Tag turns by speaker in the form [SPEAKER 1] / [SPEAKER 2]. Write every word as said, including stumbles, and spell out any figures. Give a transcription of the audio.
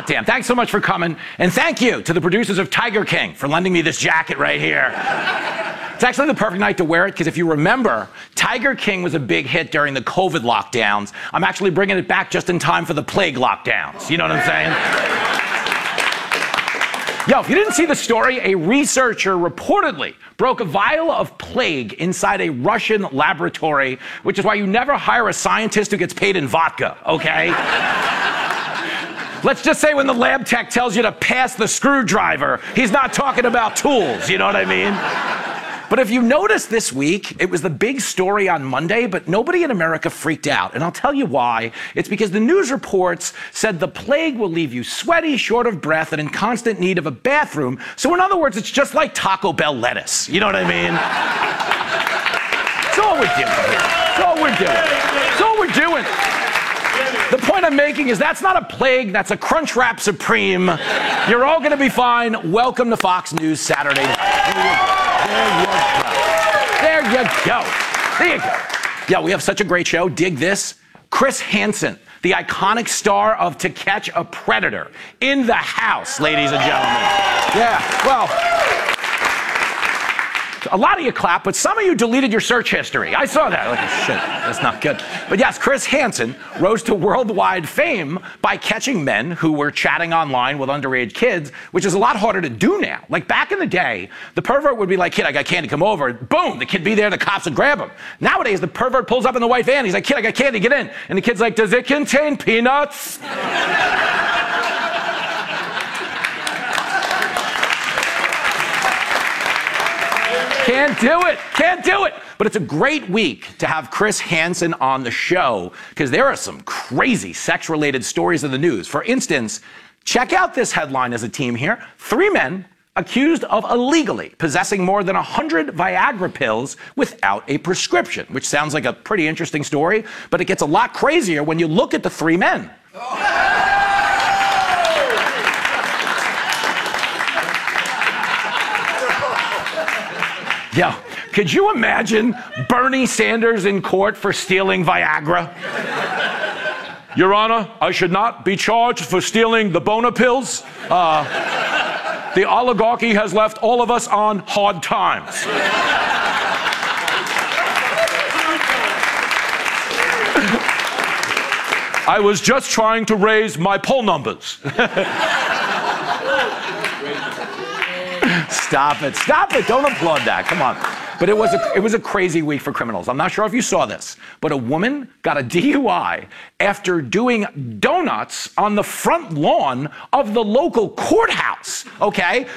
[SPEAKER 1] damn. Thanks so much for coming. And thank you to the producers of Tiger King for lending me this jacket right here. It's actually the perfect night to wear it because if you remember, Tiger King was a big hit during the COVID lockdowns. I'm actually bringing it back just in time for the plague lockdowns. You know what I'm saying? Yo, if you didn't see the story, a researcher reportedly broke a vial of plague inside a Russian laboratory, which is why you never hire a scientist who gets paid in vodka, okay? Let's just say when the lab tech tells you to pass the screwdriver, he's not talking about tools, you know what I mean? But if you noticed this week, it was the big story on Monday, but nobody in America freaked out. And I'll tell you why. It's because the news reports said the plague will leave you sweaty, short of breath, and in constant need of a bathroom. So in other words, it's just like Taco Bell lettuce. You know what I mean? That's all we're doing here. That's all we're doing. That's all we're doing. The point I'm making is that's not a plague, that's a Crunchwrap Supreme. You're all going to be fine. Welcome to Fox News Saturday night. There you go. There you go. There you go. Yeah, we have such a great show. Dig this. Chris Hansen, the iconic star of To Catch a Predator, in the house, ladies and gentlemen. Yeah, well, a lot of you clap, but some of you deleted your search history. I saw that. Like, shit, that's not good. But yes, Chris Hansen rose to worldwide fame by catching men who were chatting online with underage kids, which is a lot harder to do now. Like back in the day, the pervert would be like, kid, I got candy, come over. Boom, the kid be there, the cops would grab him. Nowadays, the pervert pulls up in the white van. He's like, kid, I got candy, get in. And the kid's like, does it contain peanuts? Can't do it. Can't do it. But it's a great week to have Chris Hansen on the show because there are some crazy sex-related stories in the news. For instance, check out this headline as a team here. Three men accused of illegally possessing more than one hundred Viagra pills without a prescription, which sounds like a pretty interesting story, but it gets a lot crazier when you look at the three men. Yo, could you imagine Bernie Sanders in court for stealing Viagra? Your Honor, I should not be charged for stealing the Bona pills. Uh, the oligarchy has left all of us on hard times. I was just trying to raise my poll numbers. Stop it. Stop it. Don't applaud that. Come on. But it was a, it was a crazy week for criminals. I'm not sure if you saw this, but a woman got a D U I after doing donuts on the front lawn of the local courthouse, okay?